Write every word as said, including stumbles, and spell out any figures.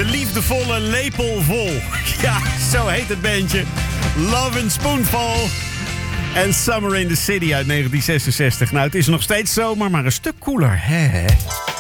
De liefdevolle lepel vol. Ja, zo heet het bandje. Love and Spoonful. En Summer in the City uit negentien zesenzestig. Nou, het is nog steeds zomer, maar een stuk koeler. Hè?